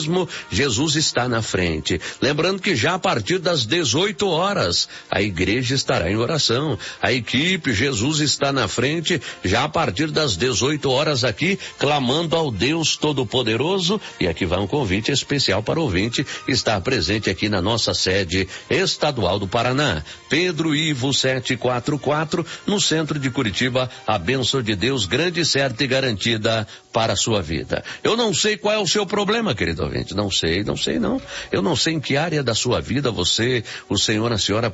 Evangelismo, Jesus está na frente. Lembrando que já a partir das 18 horas, a igreja estará em oração. A equipe Jesus está na frente, já a partir das 18 horas aqui, clamando ao Deus Todo-Poderoso. E aqui vai um convite especial para o ouvinte estar presente aqui na nossa sede estadual do Paraná. Pedro Ivo 744, no centro de Curitiba, a bênção de Deus grande, certa e garantida para a sua vida. Eu não sei qual é o seu problema, querido ouvinte, não sei não. Eu não sei em que área da sua vida você, o senhor, a senhora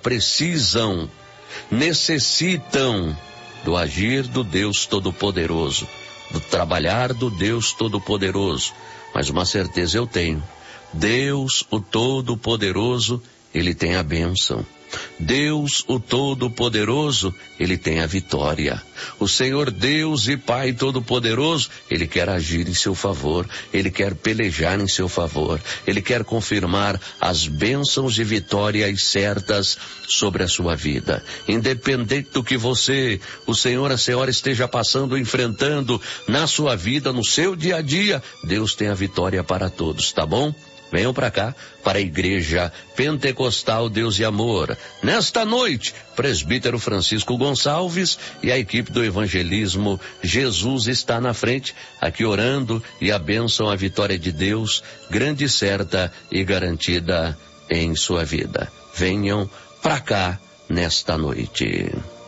necessitam do agir do Deus Todo-Poderoso, do trabalhar do Deus Todo-Poderoso. Mas uma certeza eu tenho: Deus, o Todo-Poderoso, Ele tem a bênção. Deus, o Todo-Poderoso, Ele tem a vitória. O Senhor Deus e Pai Todo-Poderoso, Ele quer agir em seu favor, Ele quer pelejar em seu favor, Ele quer confirmar as bênçãos e vitórias certas sobre a sua vida. Independente do que você, o Senhor, a senhora esteja passando, enfrentando na sua vida, no seu dia a dia, Deus tem a vitória para todos, tá bom? Venham para cá, para a Igreja Pentecostal Deus e Amor. Nesta noite, presbítero Francisco Gonçalves e a equipe do evangelismo Jesus está na frente, aqui orando, e a bênção, a vitória de Deus, grande, certa e garantida em sua vida. Venham para cá nesta noite.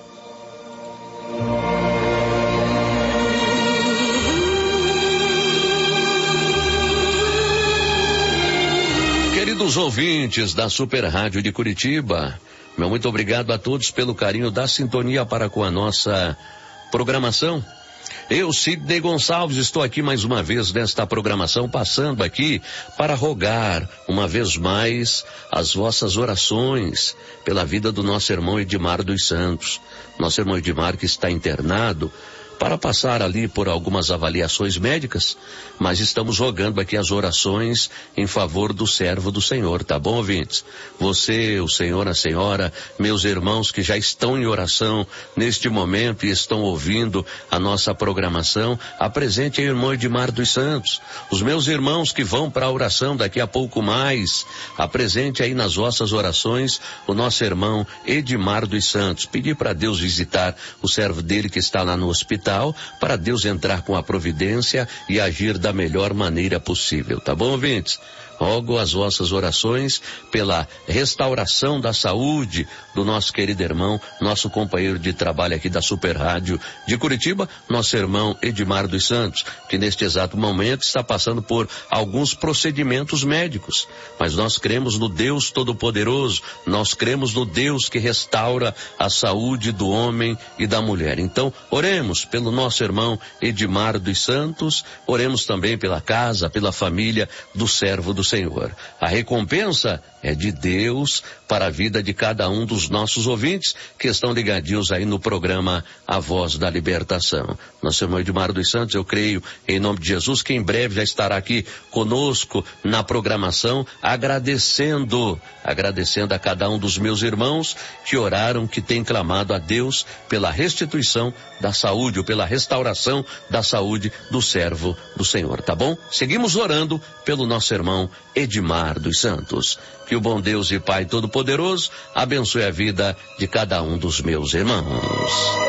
Queridos ouvintes da Super Rádio de Curitiba, meu muito obrigado a todos pelo carinho da sintonia para com a nossa programação. Eu, Sidney Gonçalves, estou aqui mais uma vez nesta programação, passando aqui para rogar uma vez mais as vossas orações pela vida do nosso irmão Edmar dos Santos. Nosso irmão Edmar, que está internado para passar ali por algumas avaliações médicas, mas estamos rogando aqui as orações em favor do servo do Senhor, tá bom, ouvintes? Você, o senhor, a senhora, meus irmãos que já estão em oração neste momento e estão ouvindo a nossa programação, apresente aí o irmão Edmar dos Santos. Os meus irmãos que vão para a oração daqui a pouco mais, apresente aí nas vossas orações o nosso irmão Edmar dos Santos. Pedir para Deus visitar o servo dele que está lá no hospital, para Deus entrar com a providência e agir da melhor maneira possível, tá bom, ouvintes? Rogo as vossas orações pela restauração da saúde do nosso querido irmão, nosso companheiro de trabalho aqui da Super Rádio de Curitiba, nosso irmão Edmar dos Santos, que neste exato momento está passando por alguns procedimentos médicos. Mas nós cremos no Deus Todo-Poderoso, nós cremos no Deus que restaura a saúde do homem e da mulher. Então, oremos pelo nosso irmão Edmar dos Santos, oremos também pela casa, pela família do servo do Senhor. A recompensa é de Deus para a vida de cada um dos nossos ouvintes que estão ligadinhos aí no programa A Voz da Libertação. Nosso irmão Edmar dos Santos, eu creio, em nome de Jesus, que em breve já estará aqui conosco na programação, agradecendo a cada um dos meus irmãos que oraram, que têm clamado a Deus pela restituição da saúde, ou pela restauração da saúde do servo do Senhor, tá bom? Seguimos orando pelo nosso irmão Edmar dos Santos. Que o bom Deus e Pai Todo-Poderoso abençoe a vida de cada um dos meus irmãos.